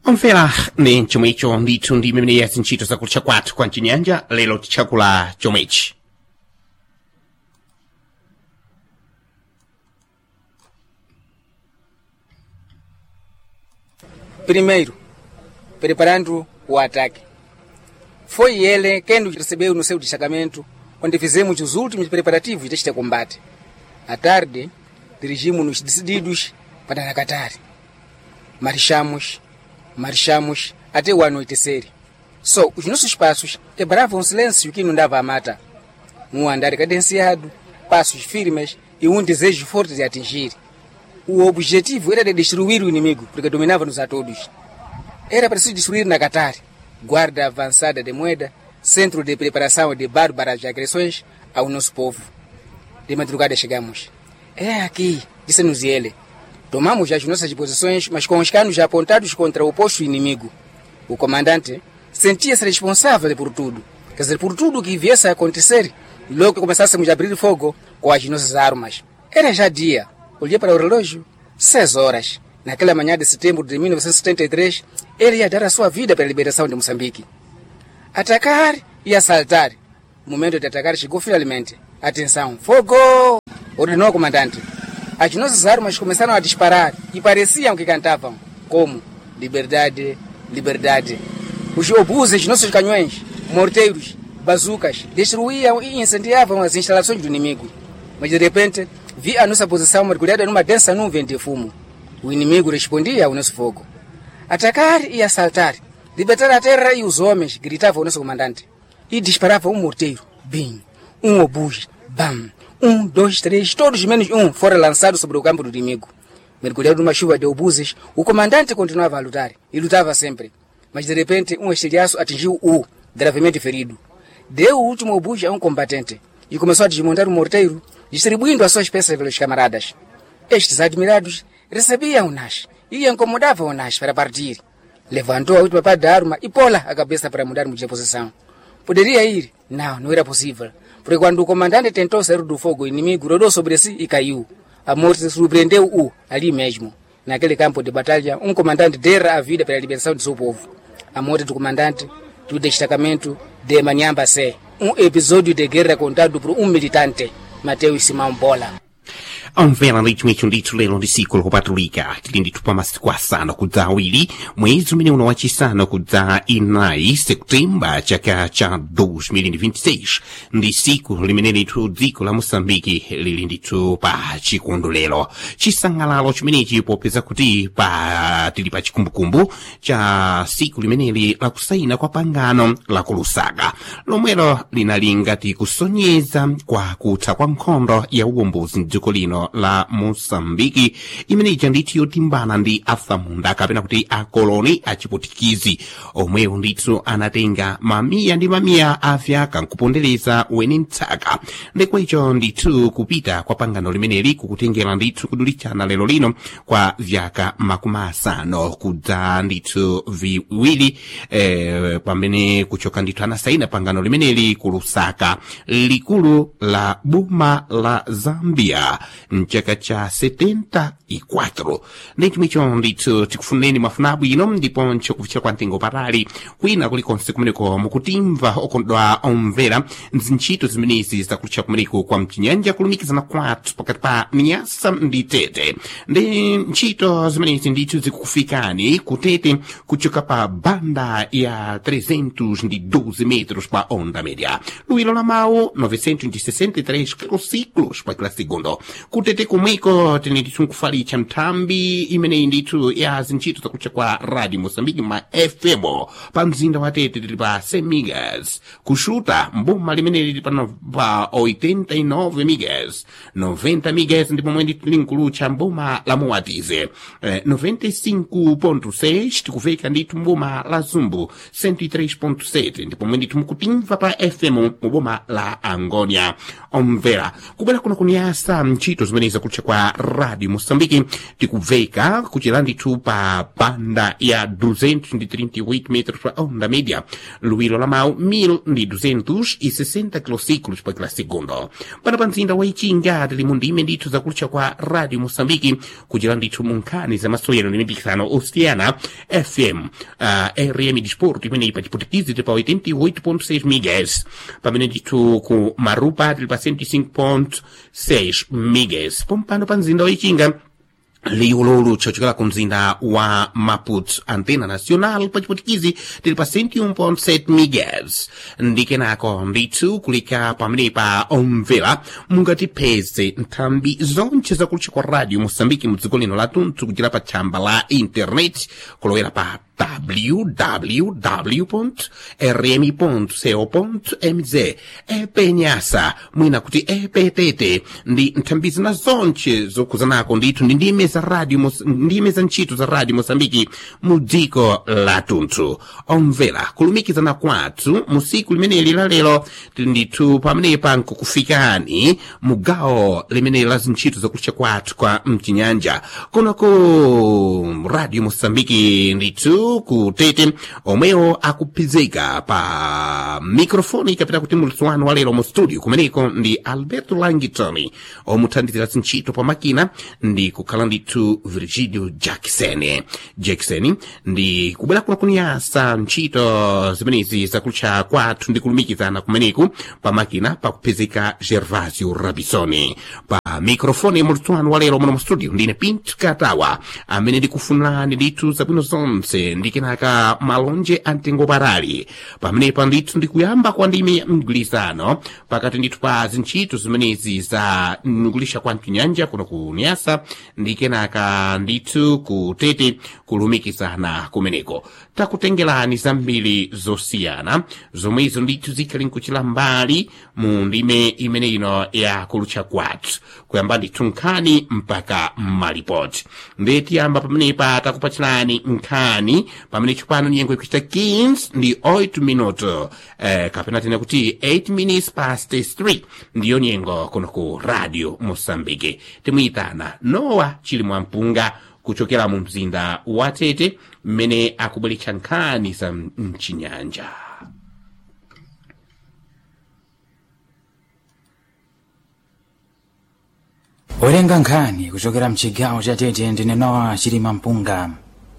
Omvera ni chomwe icho ndithu ndi imene zintchito zakutcha kwathu kwa mchinyanja lero tichakula chomwe ichi. Primeiro, preparando o ataque. Foi ele quem nos recebeu no seu destacamento, onde fizemos os últimos preparativos deste combate. À tarde, dirigimos-nos decididos para Nakatari. Marchamos até o anoitecer. Só os nossos passos quebravam o silêncio que inundava a mata. Um andar cadenciado, passos firmes e um desejo forte de atingir. O objetivo era de destruir o inimigo, porque dominava-nos a todos. Era preciso destruir Nakatari, guarda avançada de moeda, centro de preparação de bárbaras agressões ao nosso povo. De madrugada chegamos. É aqui, disse-nos ele. Tomamos as nossas posições, mas com os canos apontados contra o posto inimigo. O comandante sentia-se responsável por tudo. Quer dizer, por tudo que viesse a acontecer, logo que começássemos a abrir fogo com as nossas armas. Era já dia. Olhei para o relógio. 6 horas. Naquela manhã de setembro de 1973, ele ia dar a sua vida para a liberação de Moçambique. Atacar e assaltar. O momento de atacar chegou finalmente. Atenção, fogo! Ordenou o comandante. As nossas armas começaram a disparar e pareciam que cantavam. Como? Liberdade, liberdade. Os obuses, nossos canhões, morteiros, bazucas, destruíam e incendiavam as instalações do inimigo. Mas de repente, vi a nossa posição mergulhada numa densa nuvem de fumo. O inimigo respondia ao nosso fogo. Atacar e assaltar. Libertar a terra e os homens, gritava o nosso comandante. E disparava um morteiro. Bim. Um obus. Bam. 1, 2, 3, todos menos um foram lançados sobre o campo do inimigo. Mergulhado numa chuva de obuses, o comandante continuava a lutar. E lutava sempre. Mas de repente, um estilhaço atingiu o gravemente ferido. Deu o último obus a um combatente. E começou a desmontar o morteiro, distribuindo as suas peças pelos camaradas. Estes admirados recebiam-nas e incomodavam-nas para partir. Levantou a última parte da arma e pô-la a cabeça para mudarmos de posição. Poderia ir? Não era possível. Porque quando o comandante tentou sair do fogo, o inimigo rodou sobre si e caiu. A morte surpreendeu-o ali mesmo. Naquele campo de batalha, um comandante dera a vida para a liberação de seu povo. A morte do comandante do destacamento de Manhamba-Sé. Um episódio de guerra contado por um militante, Mateus Simão Bola. Omvera ndithu ndithu lero ndi siku lokupatulika tili ndithu pa masiku asanu kudza awiri mwezi umene uno wachisanu kudza inayi septemba chaka cha 2026 ndi siku limene ndithu dziko la Moçambique lili ndithu pa chikondwerero chisangalalo chimenechi popeza kuti tili pa chikumbukumbu cha siku limeneli la kusaina kwa pangano la ku Lusaka lomwelo linali ngati kusonyeza kwa kutha kwa nkhondo ya uwombozi mdziko lino la Moçambique imeneja ndithu yotimbana ndi athamunda kapena kuti akoloni achipotikizi omwewo ndithu anatenga mamiya ndi mamiya a vyaka nkupondereza weni mtsaka ndekwa icho ndithu kupita kwa pangano limeneli kukutengera ndithu kudulichana lero lino kwa vyaka makumi asanu kudza ndithu viwiri pamene kuchoka ndithu anasaina pangano limeneli ku Lusaka likulu la boma la Zambia mchaka cha 74 ndechimwicho ndithu tikufuneni mafuna abwino ndiponso kufichira kwa mtengo patali kwina kulikonse kumeneko mukutimva okondwa omvera ntchito zimenezi zakutcha kumeneko kwa mchinyanja kulumikizana kwathu pakati pa Niasa ndi Tete ndi ntchito zimenezi ndithu zikufikani kutete kuchoka pa banda ya 312 metros pa onda média luilo la mawu 963 kilociclos pa kila segundo kutete kumwiko tene ndithu nkufalicha mthambi imeneyi ndithu ya zintchito zakutcha kwa Radio Moçambique ma FM pa mzinda wa Tete tili pa 100 megas kushuta mboma limeneli lili pa 89 megas 90 megas ndipo mwe ndithu linkulucha mboma la Moatize 95.6 tikuveka ndithu mboma la Zumbu 103.7 ndipo mwe ndithu mukutimva pa FM mboma la Angonia omvera kubwera kuno kuniasa ntchito zimenezi zakutcha kwa Radio Moçambique Moçambique tikubveka kuchira ndithu pa banda ya 238 metros pa onda média, luwiro la mawu 1260 kilociclos pa kila segundo. Pana pa mzinda wa Ichinga tili mundime ndithu zakulucha kwa Radio Moçambique kuchira ndithu munkhani za masoyero ndi mipikisano osiyana FM RM Disporto imene pa chiputikizi tili pa 88.6 MHz, pamene ndithu ku Marupa tili pa 105.6 MHz. Pompano pa mzinda wa Ichinga liululu chochokera ku mzinda wa Maputo antena nacional pa chiputikizi tili pa 101.7 MHz. Ndikenako ndithu kulika pamene pa omvera mungatipeze nthambi zonche zakulucha kwa Radio Moçambique mudziko lino lathu kuchira pa tsamba la internet kulowera pa www.rmi.co.mz epenyasa mwina kuti epetete ndi nthambi zina zonche zokuzanako ndithu ndi ndime za radio ndime za ntchito za Radio Moçambique mu dziko lathu. Omvera kulumikizana kwathu musiku limeneli la lero ndithu pamenepa nkukufikani mu gawo limeneli la zintchito zakulucha kwathu kwa mchinyanja kuno ku Radio Moçambique ndithu kutete omwewo akuphizika pa mikrofoni kapita kuti mulitswano wa lero mu studio kumeneko ndi Alberto Langitoni omuthandizira zintchito pa makina ndi kukhala ndithu Virgilio Jackson ndi kubwera kuno kuniyasa ntchito zimenezi zakulucha kwathu ndi kulumikizana kumeneko pa makina pakuphizika Gervasio Rabisoni pa mikrofoni mulitswano wa lero muno mu studio ndine Pinto Katawa amene ndikufunirani ndithu zabwino zonse ndikenaka malonje amtengo patali pamenepa ndithu ndikuyamba kwa ndime mgwirizano pakati ndithu pa zintchito zimenezi za mgulisha kwa mchinyanja kuno kuniyasa ndikenaka ndithu kutete kulumikizana kumeneko. Takutengerani zambiri zosiyana zomwezo ndithu zikhali nkuchira mbali mu ndime imene ino ya kulucha kwathu kuyamba ndithu nkhani mpaka malipoti. Ndetiyamba pamenepa takupachirani nkhani pamene chupano nyengo ikuchita 15 ndi 8 minuto kapena tena kuti 8 minutes past 3 ndiyo nyengo kuno ku Radio Moçambique. Timuyitana Noah Chilimwa Mpunga kuchokera mu mzinda wa Tete mmene akubweretsa nkhani za mchinyanja. Olenga nkhani kuchokera mchigawo cha Tete ndine Noah Chilimwa Mpunga.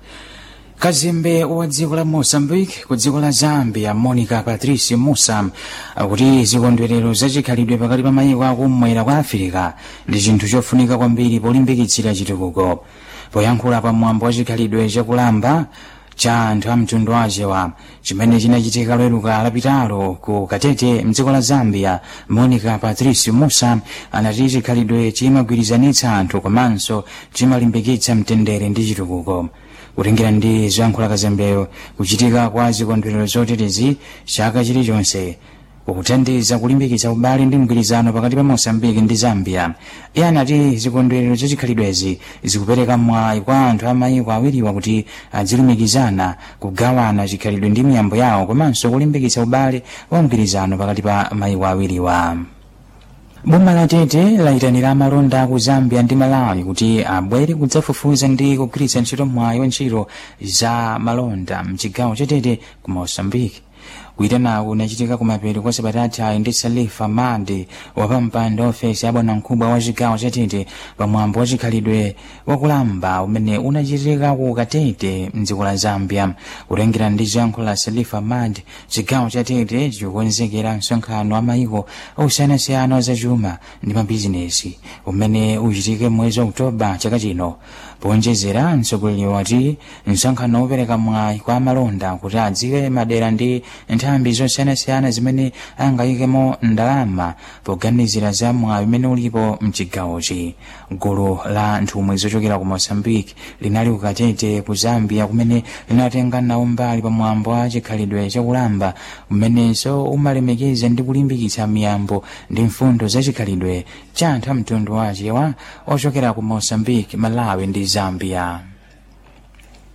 Kazembe wa dziko la Moçambique ku dziko la Zambia Monica Patrice Musa akuti zikondwerero zachikhalidwe pakati pa mayiko akumwera kwa Africa ndi chinthu chofunika kwambiri polimbikitsira chitukuko. Poyankhula pa mwambo wa chikhalidwe chakulamba cha anthu a mtundu wachewa chimene chinachitika loweruka lapitalo ku Katete mdziko la Zambia, Monica Patrice Musa anati chikhalidwe chimagwirizanitsa anthu komanso chimalimbikitsa mtendere ndi chitukuko. Kutengera ndi zoyankhula Kazembeyo, kuchitika kwa zikondwerero zoterezi chaka chilichonse kukuthandiza kulimbikitsa ubale ndi mgwirizano pakati pa Moçambique ndi Zambia. Iye anati zikondwerero zachikhalidwezi zikupereka mwayi kwa anthu a mayiko awiriwa kuti azilumikizana kugawana chikhalidwe ndi miyambo yawo komanso kulimbikitsa ubale wa mgwirizano pakati pa mayiko awiriwa. Boma la Tete laitanira amalonda ku Zambia ndi Malawi kuti abwere kudzafufuza ndi kugwiritsa ntchito mwayi wa ntchito za malonda mchigawo cha Tete ku Moçambique. Kuitanaku unachitika kumapeto kwa Sabata ndi Salifa Madi wapampando ofesi ya bwanamkubwa wa chigawo cha Tete pamwambo wa chikhalidwe wakulamba umene unachitika ku Katete mdziko la Zambia. Kutengera ndi zoyankhula Salifa Madi, chigawo cha Tete chikukonzekera msonkhano wa mayiko osiyanasiyana wa zachuma ndi mabizinesi umene uchitike mwezi wa Oktoba chaka chino. Ponjezera, mtsogoleri wati msonkhano upereka mwayi kwa amalonda kuti adziwe madera ndi nthambi zosiyanasiyana zimene angayikemo ndalama poganizira za mwayi umene ulipo mchigawochi. Gulu la nthumwi zochokera ku Moçambique linali ku Katete ku Zambia kumene linatenga nawo mbali pamwambo wa chikhalidwe chakulamba umenenso umalemekeza ndi kulimbikitsa miyambo ndi mfundo za chikhalidwe cha anthu a mtundu wachewa ochokera ku Moçambique, Malawi ndi Zambia.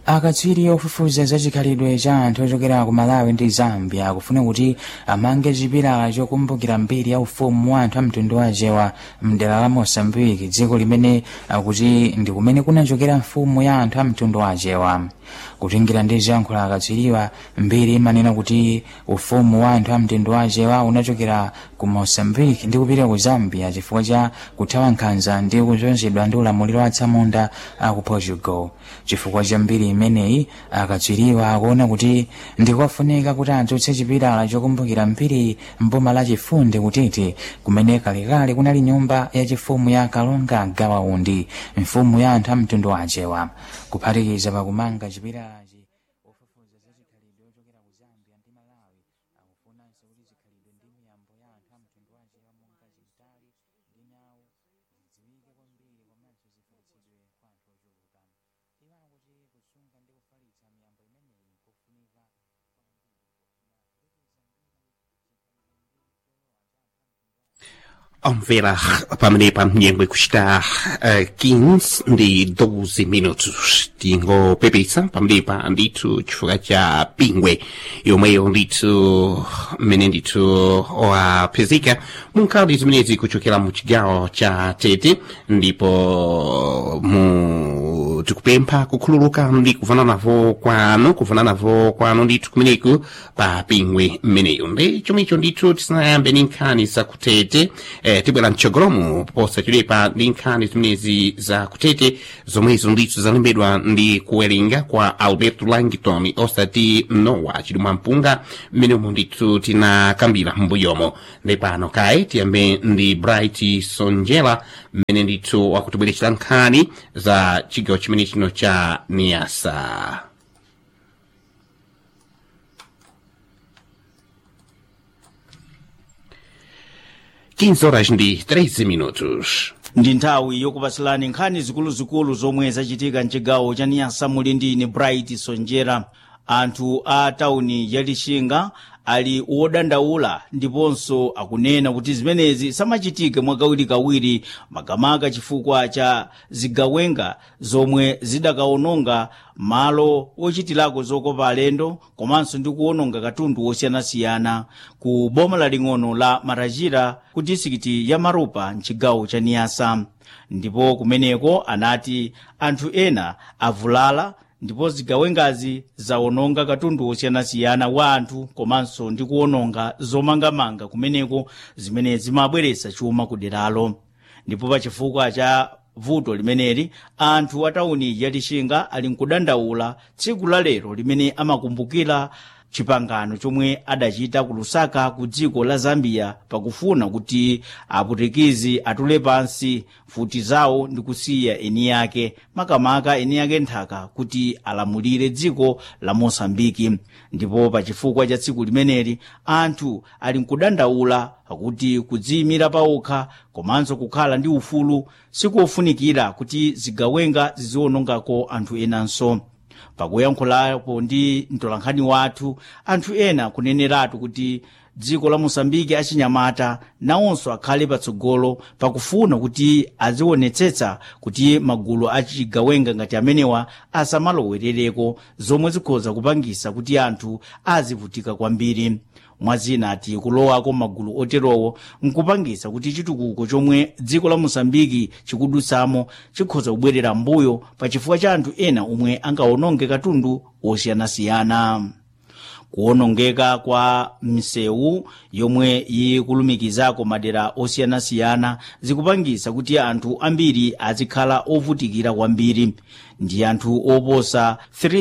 akatswiri ofufuza za chikhalidwe cha anthu ochokera ku Malawi ndi Zambia akufuna kuti amange chipilala chokumbukira mbiri ya ufumu wa anthu a mtundu wa Ajewa mdera la Mosambiki, dziko limene akuti ndi kumene kunachokera mfumu ya anthu a mtundu wa Ajewa. Kutingira ndi ziyankhulo akatswiriwa, mbiri imanena kuti ufumu wa anthu a mtundu wa Ajewa unachokera ku Mosambiki ndi kupita ku Zambia chifukwa cha kuthawa nkhanza ndi kuzunzidwa ndi ulamuliro wa atsamunda a ku Portugal. Chifukwa cha mbiri imeneyi, akatswiriwa akuona kuti ndikofunika kuti adzutse chipilala chokumbukira mbiri mboma la Chifunde Kutete, kumene kalekale kunali nyumba ya chifumu ya Kalonga Gawaundi, mfumu ya anthu a mtundu wa Ajewa. Kuphatikiza pakumanga chipilalachi, ofufuza za chikhalidwe ochokera ku Zambia ndi Malawi akufunanso kuti chikhalidwe ndi miyambo ya anthu a mtundu wa Ajewa monga chitali ndi nyawu zidziwike kwambiri komanso zifalitsidwe kwa anthu ochuluka. Iwo akuti kusunga ndi kufalitsa miyambo imeneyi kofunika Omvera pamenepa mnyengwe kuchita 15 ndi 12 minutos tingopepesa pamenepa ndithu chifukwa cha pingwe yomweyo ndithu mmene ndithu wapezeka munkhani zimenezi kuchokera mu chigawo cha Tete, ndipo tikupempha kukhululuka ndi kuvana navo kwanu ndithu kumeneku pa pingwe mmeneyo. Ndi chomwecho ndithu tisanayambe ndi nkhani za kutete, tibwera mchogolomu posachedwapa ndi nkhani zimenezi za kutete zomwezo ndithu zalembedwa ndi kuwerenga kwa Alberto Langton osati Noah Chilima Mpunga, mmene umu ndithu tinakambira mbuyomo. Ndi pano kaye tiyambe ndi Bright Sonjera mmene ndithu wakutibweretsera nkhani za chigawo chimene chino cha Niasa. Horas ndi 13 minutos. Ndi nthawi yokupatsirani nkhani zikuluzikulu zomwe zachitika mchigawo cha Niasa. Muli ndi ine Bright Sonjera. Anthu a tauni ya Lixinga ali wodandaula ndiponso akunena kuti zimenezi samachitike mwakawirikawiri, makamaka chifukwa cha zigawenga zomwe zidakaononga malo ochitirako zokopa alendo komanso ndi kuononga katundu osiyanasiyana ku boma laling'ono la Marajira ku distrikiti ya Marupa mchigawo cha Niasa. Ndipo kumeneko anati anthu ena avulala ndipo zigawengazi zaononga katundu osiyanasiyana wa anthu komanso ndi kuononga zomangamanga kumeneko zimene zimabweretsa chuma kuderalo. Ndipo pa chifukwa cha vuto limeneli, anthu a tauni ya Lixinga ali nkudandaula tsiku la lero limene amakumbukira chipangano chomwe adachita ku Lusaka ku dziko la Zambia pakufuna kuti aputikizi atule pansi futi zawo ndi kusiya eni yake, makamaka eni yake nthaka kuti alamulire dziko la Mosambiki. Ndipo pa chifukwa cha tsiku limeneli anthu ali nkudandaula kuti kudziyimira paokha komanso kukhala ndi ufulu sikofunikira kuti zigawenga zizionongako anthu enanso. Pakuyankhulapo ndi mtolankhani wathu, anthu ena kuneneratu kuti dziko la Mosambiki achinyamata nawonso akhale patsogolo pakufuna kuti azionetsetsa kuti magulu achigawenga ngati amenewa asamalowerereko, zomwe zikhoza kupangisa kuti anthu azivutika kwambiri. Mwazina ati kulowako magulu oterowo nkupangisa kuti chitukuko chomwe dziko la Mosambiki chikudutsamo chikhoza kubwerera mbuyo pa chifukwa cha anthu ena omwe angaononge katundu osiyanasiyana. Kuonongeka kwa msewu yomwe ikulumikizako madera osiyanasiyana zikupangisa kuti anthu ambiri azikhala ovutikira kwambiri. Ndi anthu oposa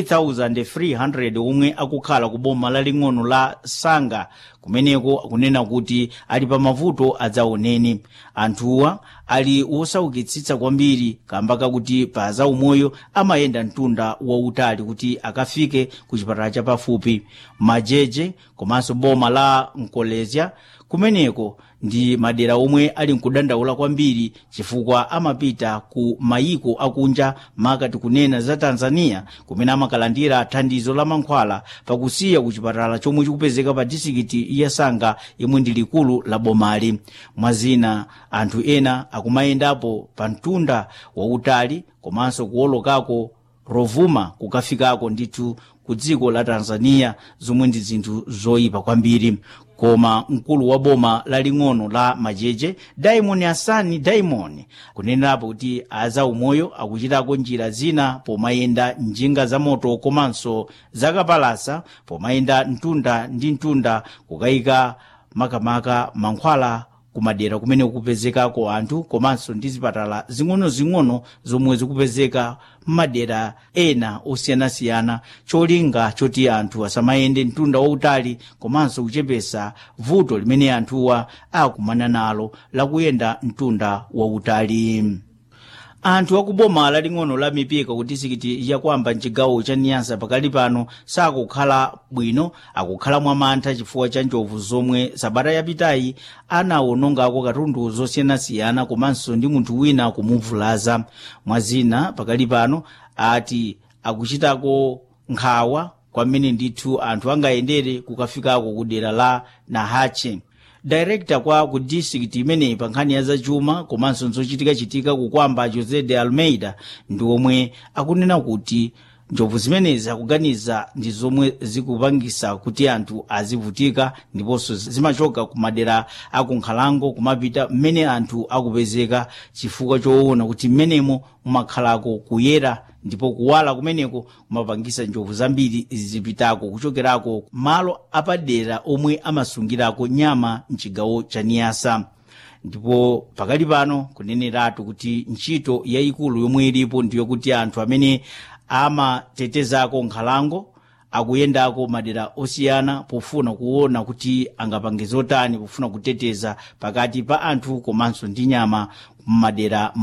3,300 omwe akukhala ku boma laling'ono la Sanga kumeneko akunena kuti ali pa mavuto adzaoneni. Anthuwa ali wosaukitsitsa kwambiri kamba kakuti pa zaumoyo amayenda mtunda wautali kuti akafike ku chipatala chapafupi. Majeje komanso boma la Nkolezia kumeneko ndi madera omwe ali nkudandaula kwambiri chifukwa amapita ku mayiko akunja, makati kunena za Tanzania kumene amakalandira thandizo la mankhwala pakusiya ku chipatala chomwe chikupezeka pa distrikiti ya Sanga yomwe ndi likulu la bomali. Mwazina anthu ena akumayendapo pa mtunda wautali komanso kuolokako rovuma kukafikako ndithu ku dziko la Tanzania, zomwe ndi zinthu zoyipa kwambiri. Koma mkulu wa boma laling'ono la Macheche Diamond Hassan Diamond kunenerapo kuti azaumoyo akuchitako njira zina pomayenda njinga za moto komanso zakapalasa, pomayenda mtunda ndi mtunda kukayika makamaka mankhwala kumadera kumene kupezekako anthu komanso ndi zipatala zing'ono zomwe zikupezeka m'madera ena osiyanasiyana, cholinga choti anthu asamayende mtunda wautali komanso kuchepesa vuto limene anthuwa akumana nalo lakuyenda mtunda wautali. Anthu akuboma laling'ono la Mipika ku distrikiti ya Kwamba mchigawo cha Niassa pakali pano sakukhala bwino, akukhala mwamantha chifukwa cha njovu zomwe sabata yapitayi anawonongako katundu zosiyanasiyana komanso ndi munthu wina kumuvulaza. Mwazina pakali pano ati akuchitako nkhawa kwamene ndithu anthu angayendere kukafikako ku dera la Nahache. Director kwa ku district imeneyi pa nkhani ya zachuma komanso zochitika ku Kwamba Jose de Almeida ndi omwe akunena kuti njovu zimenezi akuganiza ndi zomwe zikupangisa kuti anthu azivutika, ndiponso zimachoka ku madera akunkhalango kumapita mmene anthu akupezeka chifukwa choona kuti mmenemo mumakhalako kuyera ndipo kuwala kumeneko kumapangisa njovu zambiri zipitako kuchokerako malo apadera omwe amasungirako nyama mchigawo cha Niassa. Ndipo pakali pano kuneneratu kuti ntchito yayikulu yomwe ilipo ndiyo kuti anthu amene amatetezako nkhalango akuyendako madera osiyana pofuna kuona kuti angapange zotani pofuna kuteteza pakati pa anthu komanso ndi nyama m'madera